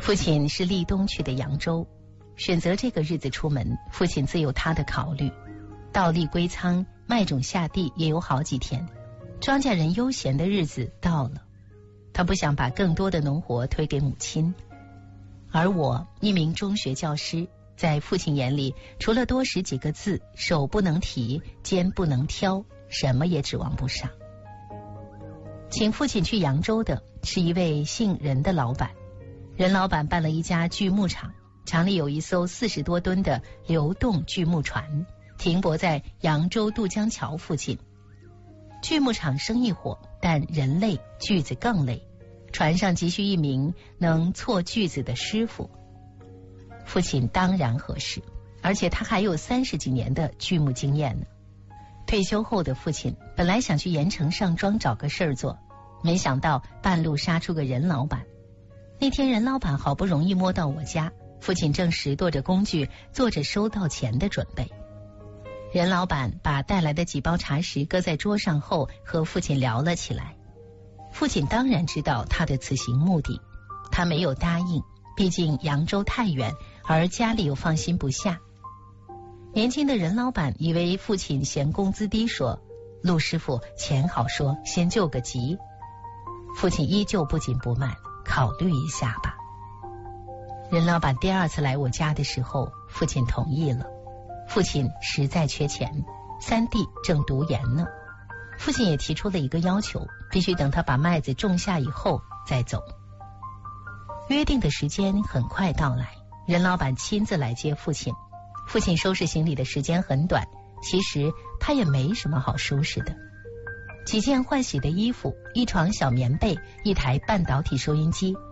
父亲是立冬去的扬州，选择这个日子出门，父亲自有他的考虑。稻粒归仓，麦种下地也有好几天，庄稼人悠闲的日子到了。他不想把更多的农活推给母亲，而我一名中学教师，在父亲眼里，除了多识几个字，手不能提，肩不能挑，什么也指望不上。请父亲去扬州的是一位姓任的老板，任老板办了一家锯木厂，厂里有一艘40多吨的流动锯木船，停泊在扬州渡江桥附近。锯木厂生意火，但人累，锯子更累，船上急需一名能错锯子的师傅。父亲当然合适，而且他还有30几年的锯木经验呢。退休后的父亲本来想去盐城上庄找个事儿做，没想到半路杀出个任老板。那天任老板好不容易摸到我家，父亲正拾掇着工具，做着收到钱的准备。任老板把带来的几包茶食搁在桌上后，和父亲聊了起来。父亲当然知道他的此行目的，他没有答应，毕竟扬州太远，而家里又放心不下。年轻的任老板以为父亲嫌工资低，说：“陆师傅，钱好说，先救个急。”父亲依旧不紧不慢：“考虑一下吧。”任老板第2次来我家的时候，父亲同意了。父亲实在缺钱，3弟正读研呢。父亲也提出了一个要求，必须等他把麦子种下以后再走。约定的时间很快到来，任老板亲自来接父亲。父亲收拾行李的时间很短，其实他也没什么好收拾的。几件换洗的衣服，一床小棉被，一台半导体收音机，